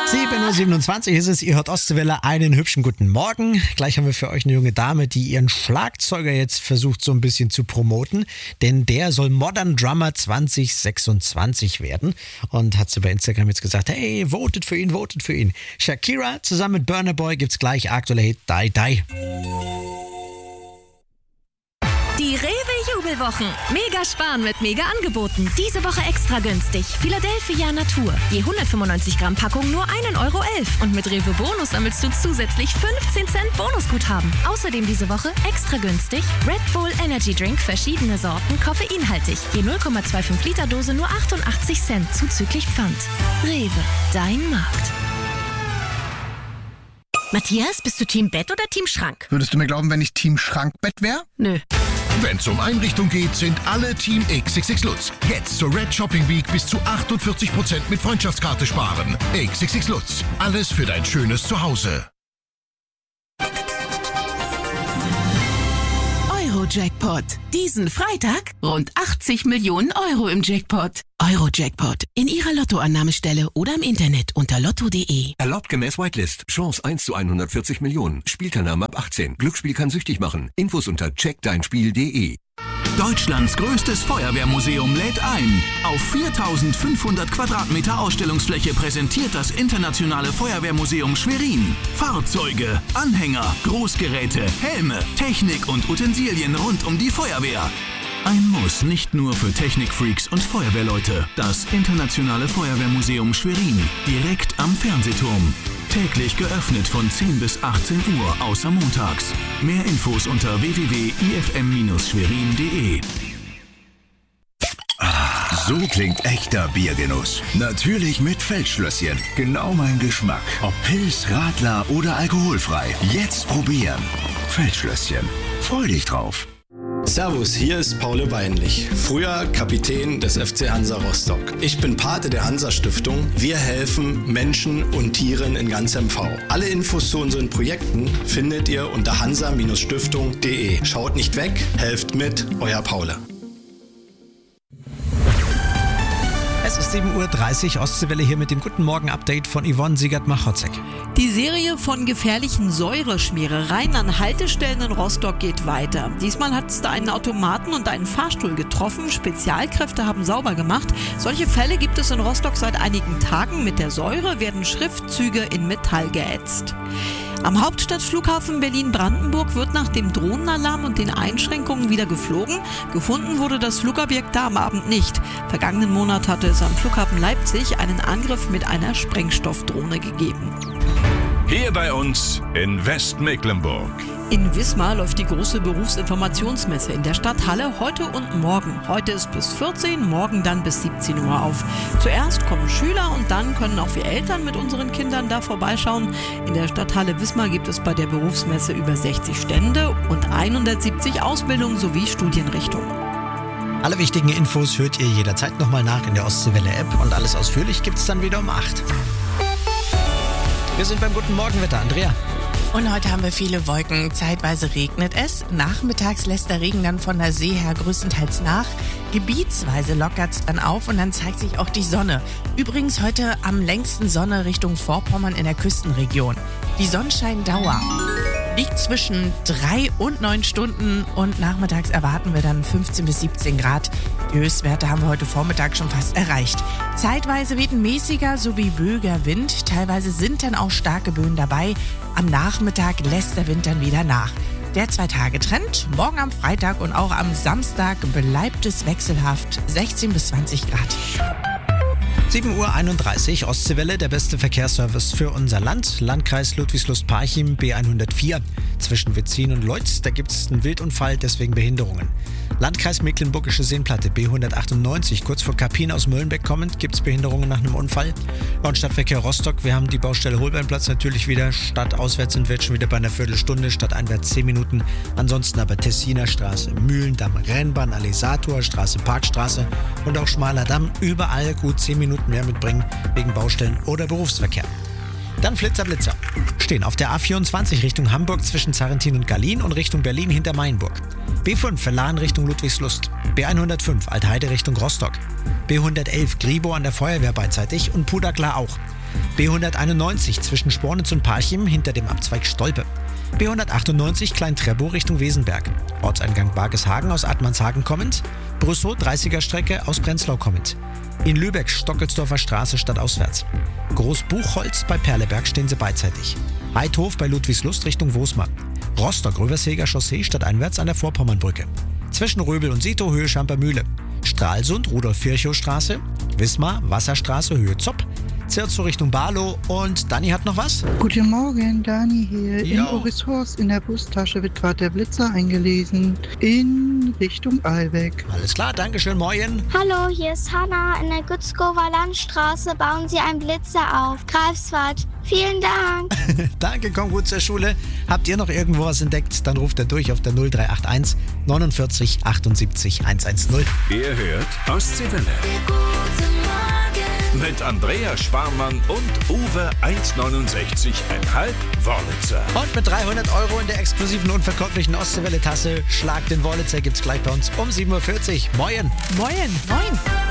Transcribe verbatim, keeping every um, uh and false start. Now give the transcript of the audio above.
sieben Uhr siebenundzwanzig ist es, ihr hört Ostwelle, einen hübschen guten Morgen. Gleich haben wir für euch eine junge Dame, die ihren Schlagzeuger jetzt versucht so ein bisschen zu promoten, denn der soll Modern Drummer zwanzig sechsundzwanzig werden und hat sie bei Instagram jetzt gesagt, hey, votet für ihn, votet für ihn. Shakira zusammen mit Burna Boy gibt's gleich, aktueller Hit Die Die. Die Rewe-Jubelwochen. Mega sparen mit mega Angeboten. Diese Woche extra günstig. Philadelphia Natur. Je hundertfünfundneunzig Gramm Packung nur ein Euro elf. Und mit Rewe Bonus sammelst du zusätzlich fünfzehn Cent Bonusguthaben. Außerdem diese Woche extra günstig Red Bull Energy Drink, verschiedene Sorten, koffeinhaltig. Je null Komma fünfundzwanzig Liter Dose nur achtundachtzig Cent zuzüglich Pfand. Rewe, dein Markt. Matthias, bist du Team Bett oder Team Schrank? Würdest du mir glauben, wenn ich Team Schrankbett wäre? Nö. Wenn's um Einrichtung geht, sind alle Team X X X Lutz. Jetzt zur Red Shopping Week bis zu achtundvierzig Prozent mit Freundschaftskarte sparen. X X X Lutz. Alles für dein schönes Zuhause. Euro-Jackpot. Diesen Freitag rund achtzig Millionen Euro im Jackpot. Euro-Jackpot. In Ihrer Lottoannahmestelle oder im Internet unter lotto punkt de. Erlaubt gemäß Whitelist. Chance eins zu hundertvierzig Millionen. Spielteilnahme ab achtzehn. Glücksspiel kann süchtig machen. Infos unter check dein spiel punkt de. Deutschlands größtes Feuerwehrmuseum lädt ein. Auf viertausendfünfhundert Quadratmeter Ausstellungsfläche präsentiert das Internationale Feuerwehrmuseum Schwerin Fahrzeuge, Anhänger, Großgeräte, Helme, Technik und Utensilien rund um die Feuerwehr. Ein Muss nicht nur für Technikfreaks und Feuerwehrleute. Das Internationale Feuerwehrmuseum Schwerin, direkt am Fernsehturm. Täglich geöffnet von zehn bis achtzehn Uhr, außer montags. Mehr Infos unter w w w punkt i f m schwerin punkt de. So klingt echter Biergenuss. Natürlich mit Feldschlösschen. Genau mein Geschmack. Ob Pils, Radler oder alkoholfrei. Jetzt probieren. Feldschlösschen. Freu dich drauf. Servus, hier ist Paul Weinlich, früher Kapitän des F C Hansa Rostock. Ich bin Pate der Hansa-Stiftung. Wir helfen Menschen und Tieren in ganz M V. Alle Infos zu unseren Projekten findet ihr unter hansa Stiftung punkt de. Schaut nicht weg, helft mit, euer Paul. Es ist sieben Uhr dreißig, Ostseewelle hier mit dem Guten Morgen-Update von Yvonne Siegert-Machotzek. Die Serie von gefährlichen Säureschmierereien an Haltestellen in Rostock geht weiter. Diesmal hat es da einen Automaten und einen Fahrstuhl getroffen. Spezialkräfte haben sauber gemacht. Solche Fälle gibt es in Rostock seit einigen Tagen. Mit der Säure werden Schriftzüge in Metall geätzt. Am Hauptstadtflughafen Berlin-Brandenburg wird nach dem Drohnenalarm und den Einschränkungen wieder geflogen. Gefunden wurde das Flugobjekt da am Abend nicht. Vergangenen Monat hatte es am Flughafen Leipzig einen Angriff mit einer Sprengstoffdrohne gegeben. Hier bei uns in Westmecklenburg. In Wismar läuft die große Berufsinformationsmesse in der Stadthalle heute und morgen. Heute ist bis vierzehn, morgen dann bis siebzehn Uhr auf. Zuerst kommen Schüler und dann können auch wir Eltern mit unseren Kindern da vorbeischauen. In der Stadthalle Wismar gibt es bei der Berufsmesse über sechzig Stände und hundertsiebzig Ausbildungen sowie Studienrichtungen. Alle wichtigen Infos hört ihr jederzeit nochmal nach in der Ostseewelle-App und alles ausführlich gibt's dann wieder um acht. Wir sind beim Guten Morgenwetter, Andrea. Und heute haben wir viele Wolken. Zeitweise regnet es. Nachmittags lässt der Regen dann von der See her größtenteils nach. Gebietsweise lockert es dann auf und dann zeigt sich auch die Sonne. Übrigens heute am längsten Sonne Richtung Vorpommern in der Küstenregion. Die Sonnenscheindauer liegt zwischen drei und neun Stunden und nachmittags erwarten wir dann fünfzehn bis siebzehn Grad. Die Höchstwerte haben wir heute Vormittag schon fast erreicht. Zeitweise weht ein mäßiger sowie böiger Wind. Teilweise sind dann auch starke Böen dabei. Am Nachmittag lässt der Wind dann wieder nach. Der Zwei-Tage-Trend, morgen am Freitag und auch am Samstag bleibt es wechselhaft sechzehn bis zwanzig Grad. sieben Uhr einunddreißig, Ostseewelle, der beste Verkehrsservice für unser Land. Landkreis Ludwigslust-Parchim, B hundertvier. Zwischen Wetzin und Leutz, da gibt es einen Wildunfall, deswegen Behinderungen. Landkreis Mecklenburgische Seenplatte, B hundertachtundneunzig. Kurz vor Kapin aus Möllenbeck kommend gibt es Behinderungen nach einem Unfall. Und Stadtverkehr Rostock, wir haben die Baustelle Holbeinplatz natürlich wieder. Stadtauswärts sind wir jetzt schon wieder bei einer Viertelstunde, stadteinwärts zehn Minuten. Ansonsten aber Tessiner Straße, Mühlendamm, Rennbahn, Allee Sator, Straße Parkstraße und auch Schmaler Damm. Überall gut zehn Minuten mehr mitbringen wegen Baustellen oder Berufsverkehr. Dann Flitzer Blitzer. Stehen auf der A vierundzwanzig Richtung Hamburg zwischen Zarrentin und Gallien und Richtung Berlin hinter Mainburg. B fünf Verlahen Richtung Ludwigslust. B hundertfünf Altheide Richtung Rostock. B hundertelf Gribo an der Feuerwehr beidseitig und Pudagla auch. B hunderteinundneunzig zwischen Spornitz und Parchim hinter dem Abzweig Stolpe. B hundertachtundneunzig Klein-Treppow Richtung Wesenberg. Ortseingang Bargeshagen aus Admanshagen kommend. Brüssow dreißiger Strecke aus Prenzlau kommend. In Lübeck Stockelsdorfer Straße stadtauswärts. Großbuchholz bei Perleberg stehen sie beidseitig. Heidhof bei Ludwigslust Richtung Wosmar. Rostock-Röverseger Chaussee stadteinwärts an der Vorpommernbrücke. Zwischen Röbel und Sito Höhe Schampermühle. Stralsund Rudolf-Virchow-Straße. Wismar Wasserstraße Höhe Zopp. Zirzow Richtung Barlow. Und Dani hat noch was? Guten Morgen, Dani hier. Jo. In Orishorst in der Bustasche wird gerade der Blitzer eingelesen. In Richtung Albeck. Alles klar, Dankeschön, moin. Hallo, hier ist Hanna. In der Gützkower Landstraße bauen sie einen Blitzer auf. Greifswald. Vielen Dank. Danke, komm gut zur Schule. Habt ihr noch irgendwo was entdeckt? Dann ruft er durch auf der null drei acht eins neunundvierzig achtundsiebzig hundertzehn. Ihr hört Ostseewelle. Mit Andrea Sparmann und Uwe eins neunundsechzig Komma fünf Wörlitzer. Und mit dreihundert Euro in der exklusiven unverkäuflichen Ostseewelle-Tasse Schlag den Wörlitzer gibt's gleich bei uns um sieben Uhr vierzig. Moin. Moin. Moin.